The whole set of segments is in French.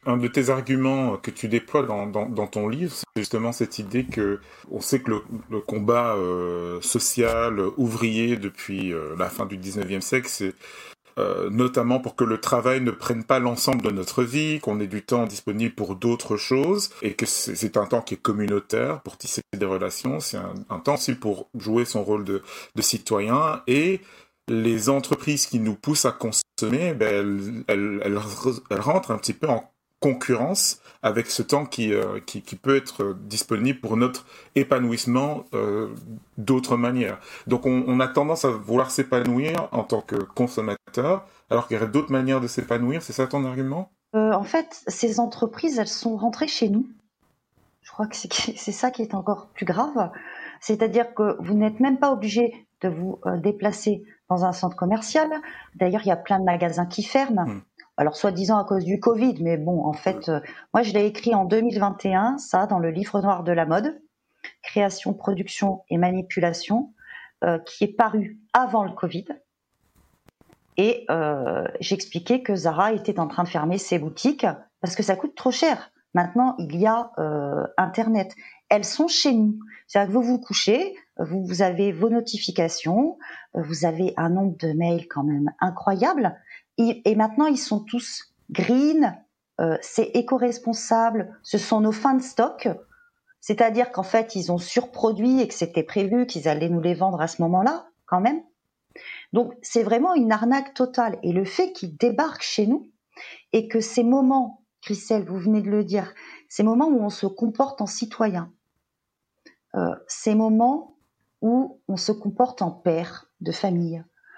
Un de tes arguments que tu déploies dans ton livre, c'est justement cette idée que on sait que le combat social, ouvrier depuis la fin du 19e siècle, c'est notamment pour que le travail ne prenne pas l'ensemble de notre vie, qu'on ait du temps disponible pour d'autres choses, et que c'est un temps qui est communautaire pour tisser des relations, c'est un temps aussi pour jouer son rôle de citoyen, et les entreprises qui nous poussent à consommer, elles rentrent un petit peu en concurrence avec ce temps qui peut être disponible pour notre épanouissement d'autres manières. Donc on a tendance à vouloir s'épanouir en tant que consommateur, alors qu'il y aurait d'autres manières de s'épanouir. C'est ça ton argument ? En fait, ces entreprises, elles sont rentrées chez nous. Je crois que c'est ça qui est encore plus grave. C'est-à-dire que vous n'êtes même pas obligé de vous déplacer dans un centre commercial. D'ailleurs, il y a plein de magasins qui ferment. Alors, soi-disant à cause du Covid, mais bon, en fait, moi, je l'ai écrit en 2021, ça, dans le livre noir de la mode, création, production et manipulation, qui est paru avant le Covid. Et j'expliquais que Zara était en train de fermer ses boutiques parce que ça coûte trop cher. Maintenant, il y a Internet. Elles sont chez nous. C'est-à-dire que vous vous couchez, vous avez vos notifications, vous avez un nombre de mails quand même incroyable. Et maintenant, ils sont tous green, c'est éco-responsable, ce sont nos fins de stock. C'est-à-dire qu'en fait, ils ont surproduit et que c'était prévu qu'ils allaient nous les vendre à ce moment-là, quand même. Donc, c'est vraiment une arnaque totale. Et le fait qu'ils débarquent chez nous et que ces moments, Christelle, vous venez de le dire, ces moments où on se comporte en citoyen, ces moments où on se comporte en père de famille,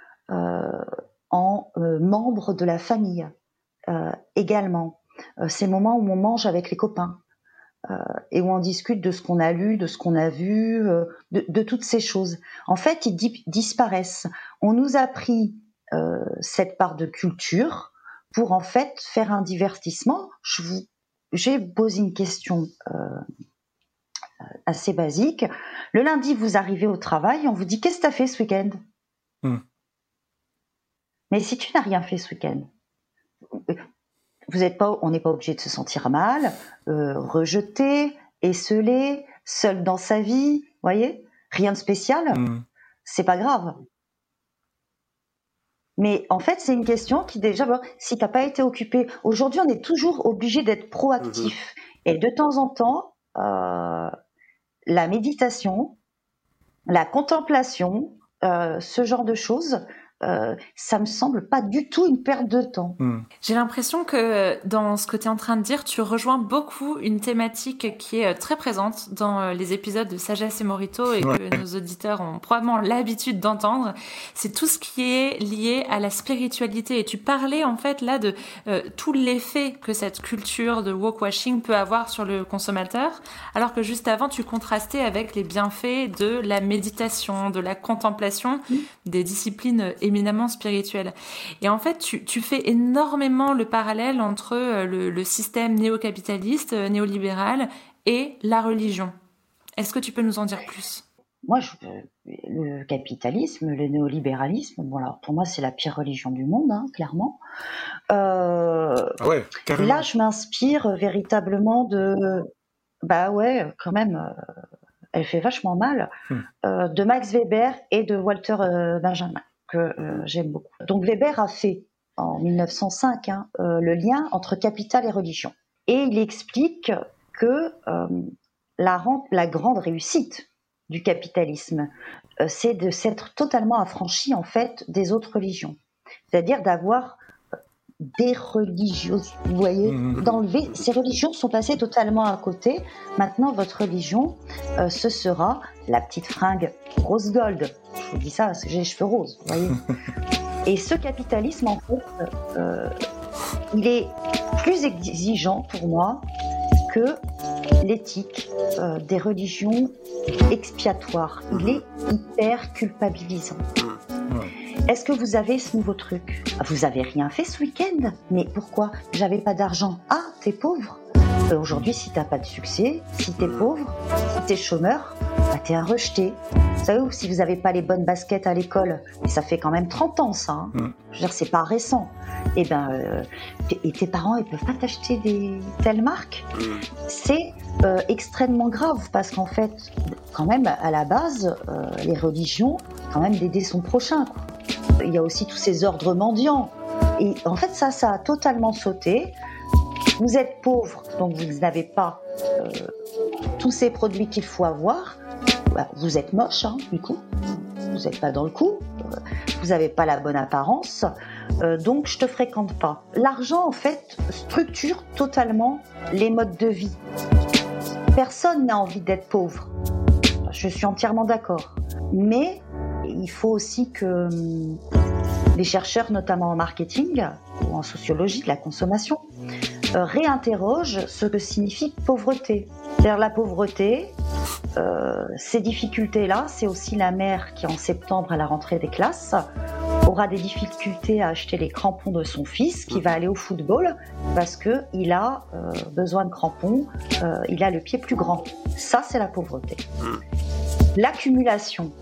en membre de la famille également. Ces moments où on mange avec les copains et où on discute de ce qu'on a lu, de ce qu'on a vu, de toutes ces choses. En fait, ils disparaissent. On nous a pris cette part de culture pour en fait faire un divertissement. J'ai posé une question assez basique. Le lundi, vous arrivez au travail, on vous dit « Qu'est-ce que tu as fait ce week-end ?» Mais si tu n'as rien fait ce week-end, on n'est pas obligé de se sentir mal, rejeté, esseulé, seul dans sa vie, voyez, rien de spécial, c'est pas grave. Mais en fait, c'est une question qui déjà, si t'as pas été occupé, aujourd'hui, on est toujours obligé d'être proactif. Et de temps en temps, la méditation, la contemplation, ce genre de choses, ça me semble pas du tout une perte de temps. J'ai l'impression que dans ce que tu es en train de dire, tu rejoins beaucoup une thématique qui est très présente dans les épisodes de Sagesse et Morito et que nos auditeurs ont probablement l'habitude d'entendre. C'est tout ce qui est lié à la spiritualité. Et tu parlais en fait là de tout l'effet que cette culture de wokewashing peut avoir sur le consommateur, alors que juste avant, tu contrastais avec les bienfaits de la méditation, de la contemplation, des disciplines éminemment spirituelle. Et en fait, tu fais énormément le parallèle entre le système néocapitaliste, néolibéral et la religion. Est-ce que tu peux nous en dire plus ? Moi, le capitalisme, le néolibéralisme, bon alors pour moi c'est la pire religion du monde, clairement. Carrément. Là, je m'inspire véritablement de, quand même, elle fait vachement mal, de Max Weber et de Walter Benjamin, que j'aime beaucoup. Donc Weber a fait en 1905 le lien entre capital et religion, et il explique que la grande réussite du capitalisme, c'est de s'être totalement affranchi en fait des autres religions, c'est-à-dire d'avoir des religions, vous voyez, d'enlever ces religions sont passées totalement à côté. Maintenant, votre religion, ce sera la petite fringue rose gold. Je vous dis ça parce que j'ai les cheveux roses, vous voyez. Et ce capitalisme, en fait, il est plus exigeant pour moi que l'éthique des religions expiatoires. Il est hyper culpabilisant. Est-ce que vous avez ce nouveau truc ? Vous avez rien fait ce week-end ? Mais pourquoi ? J'avais pas d'argent. Ah, t'es pauvre ? Aujourd'hui, si t'as pas de succès, si t'es pauvre, si t'es chômeur, t'es un rejeté. Vous savez, si vous n'avez pas les bonnes baskets à l'école, et ça fait quand même 30 ans ça, hein. Je veux dire, c'est pas récent. Et tes parents, ils peuvent pas t'acheter des telles marques. C'est extrêmement grave parce qu'en fait, quand même, à la base, les religions, quand même d'aider son prochain, quoi. Il y a aussi tous ces ordres mendiants. Et en fait, ça a totalement sauté. Vous êtes pauvre, donc vous n'avez pas tous ces produits qu'il faut avoir. Vous êtes moche, hein, du coup. Vous n'êtes pas dans le coup. Vous n'avez pas la bonne apparence. Donc, je te fréquente pas. L'argent, en fait, structure totalement les modes de vie. Personne n'a envie d'être pauvre. Je suis entièrement d'accord. Mais il faut aussi que les chercheurs, notamment en marketing ou en sociologie de la consommation, réinterrogent ce que signifie pauvreté. C'est-à-dire la pauvreté, ces difficultés-là, c'est aussi la mère qui, en septembre, à la rentrée des classes, aura des difficultés à acheter les crampons de son fils qui va aller au football parce qu'il a besoin de crampons, il a le pied plus grand. Ça, c'est la pauvreté. L'accumulation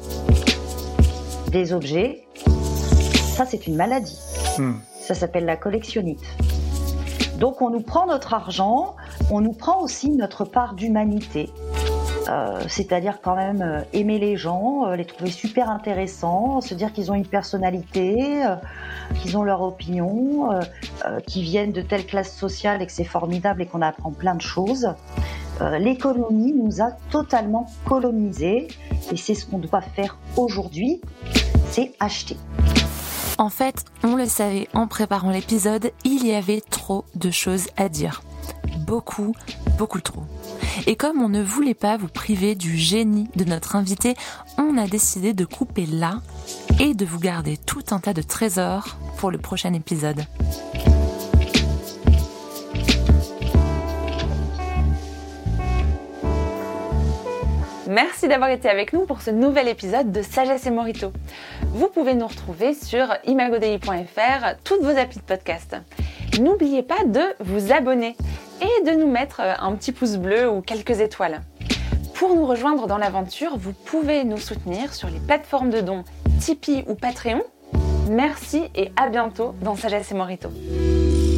des objets, ça, c'est une maladie. Ça s'appelle la collectionnite. Donc, on nous prend notre argent, on nous prend aussi notre part d'humanité. C'est-à-dire quand même aimer les gens, les trouver super intéressants, se dire qu'ils ont une personnalité, qu'ils ont leur opinion, qu'ils viennent de telle classe sociale et que c'est formidable et qu'on apprend plein de choses. L'économie nous a totalement colonisés et c'est ce qu'on doit faire aujourd'hui, c'est acheter. En fait, on le savait en préparant l'épisode, il y avait trop de choses à dire. Beaucoup trop. Et comme on ne voulait pas vous priver du génie de notre invité, on a décidé de couper là et de vous garder tout un tas de trésors pour le prochain épisode. Merci d'avoir été avec nous pour ce nouvel épisode de Sagesse et Morito. Vous pouvez nous retrouver sur imagodei.fr, toutes vos applis de podcast. N'oubliez pas de vous abonner et de nous mettre un petit pouce bleu ou quelques étoiles. Pour nous rejoindre dans l'aventure, vous pouvez nous soutenir sur les plateformes de dons Tipeee ou Patreon. Merci et à bientôt dans Sagesse et Morito.